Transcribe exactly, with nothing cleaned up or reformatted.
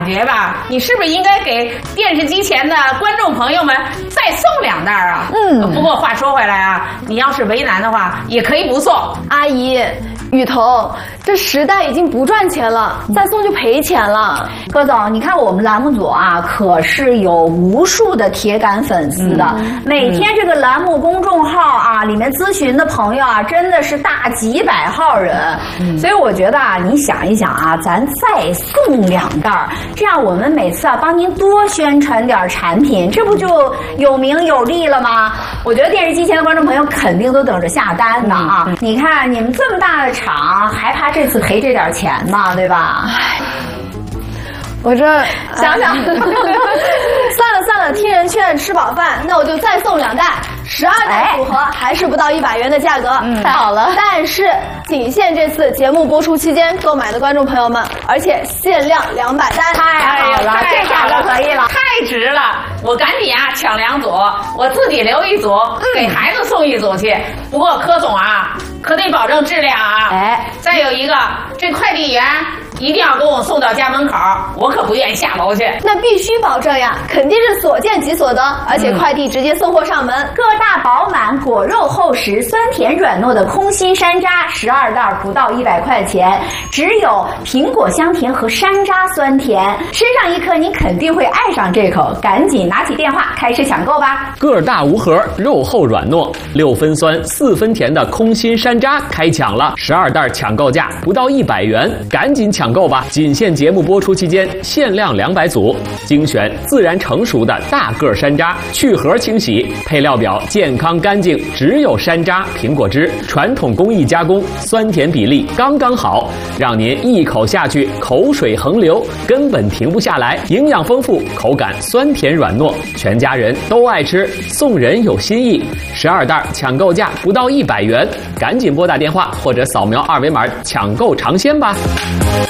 觉吧，你是不是应该给电视机前的观众朋友们再送两袋啊？嗯，不过话说回来啊，你要是为难的话，也可以不送。 阿姨，雨桐，这时代已经不赚钱了，再送就赔钱了。 柯总，你看我们栏目组啊，可是有无数的铁杆粉丝的，嗯、每天这个栏目公众号啊，里面咨询的朋友啊，真的是大几百号人。嗯、所以我觉得啊，你想一想啊，咱再送两袋，这样我们每次啊帮您多宣传点产品，这不就有名有利了吗？我觉得电视机前的观众朋友肯定都等着下单呢啊！嗯、你看你们这么大的厂，还怕这次赔这点钱吗？对吧？ 我这想想，算了算了，听人劝，吃饱饭，那我就再送两袋，十二袋组合，还是不到一百元的价格， 嗯，太好了。 但是仅限这次节目播出期间购买的观众朋友们，而且限量两百单， 太好了，这价格可以了， 太值了！我赶紧啊抢两组，我自己留一组，嗯、给孩子送一组去。不过柯总啊，可得保证质量啊！哎，再有一个，这快递员一定要给我送到家门口，我可不愿意下楼去。 那必须保证呀，肯定是所见即所得，而且快递直接送货上门。 嗯、个大饱满，果肉厚实，酸甜软糯的空心山楂，十二袋不到一百块钱，只有苹果香甜和山楂酸甜，吃上一颗你肯定会爱上这口，赶紧拿起电话开始抢购吧！ 个大无核，肉厚软糯，六分酸四分甜的空心山楂开抢了，十二袋抢购价不到一百元，赶紧抢购吧！仅限节目播出期间，限量两百组，精选自然成熟的大个山楂，去核清洗，配料表健康干净，只有山楂、苹果汁，传统工艺加工，酸甜比例刚刚好，让您一口下去口水横流，根本停不下来，营养丰富，口感酸甜软糯，全家人都爱吃，送人有新意。十二袋抢购价不到一百元，赶紧拨打电话或者扫描二维码抢购尝鲜吧。